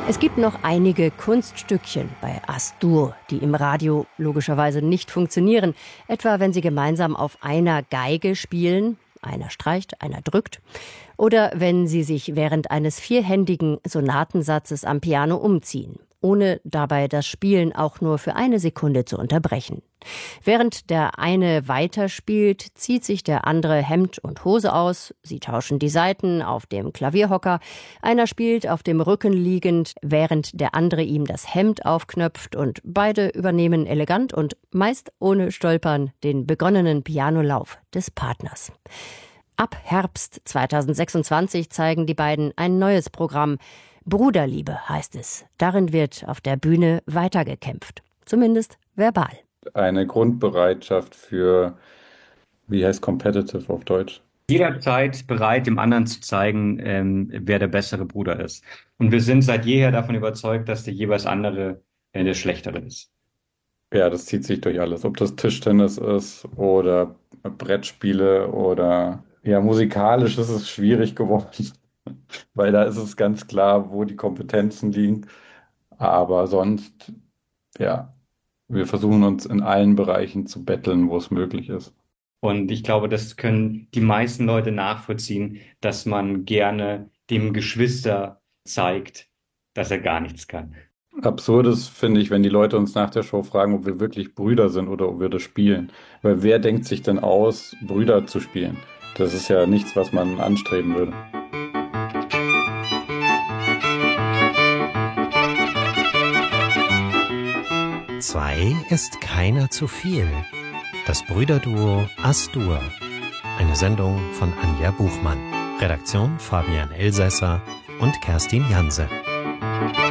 Es gibt noch einige Kunststückchen bei As-Dur, die im Radio logischerweise nicht funktionieren. Etwa wenn sie gemeinsam auf einer Geige spielen, einer streicht, einer drückt. Oder wenn sie sich während eines vierhändigen Sonatensatzes am Piano umziehen, ohne dabei das Spielen auch nur für eine Sekunde zu unterbrechen. Während der eine weiterspielt, zieht sich der andere Hemd und Hose aus. Sie tauschen die Saiten auf dem Klavierhocker. Einer spielt auf dem Rücken liegend, während der andere ihm das Hemd aufknöpft. Und beide übernehmen elegant und meist ohne Stolpern den begonnenen Pianolauf des Partners. Ab Herbst 2026 zeigen die beiden ein neues Programm. Bruderliebe heißt es. Darin wird auf der Bühne weitergekämpft. Zumindest verbal. Eine Grundbereitschaft für, wie heißt competitive auf Deutsch? Jederzeit bereit, dem anderen zu zeigen, wer der bessere Bruder ist. Und wir sind seit jeher davon überzeugt, dass der jeweils andere der Schlechtere ist. Ja, das zieht sich durch alles. Ob das Tischtennis ist oder Brettspiele oder ja, musikalisch ist es schwierig geworden, weil da ist es ganz klar, wo die Kompetenzen liegen. Aber sonst, ja, wir versuchen uns in allen Bereichen zu betteln, wo es möglich ist. Und ich glaube, das können die meisten Leute nachvollziehen, dass man gerne dem Geschwister zeigt, dass er gar nichts kann. Absurdes finde ich, wenn die Leute uns nach der Show fragen, ob wir wirklich Brüder sind oder ob wir das spielen. Weil wer denkt sich denn aus, Brüder zu spielen? Das ist ja nichts, was man anstreben würde. Zwei ist keiner zu viel. Das Brüderduo As-Dur. Eine Sendung von Anja Buchmann. Redaktion Fabian Elsässer und Kerstin Janse.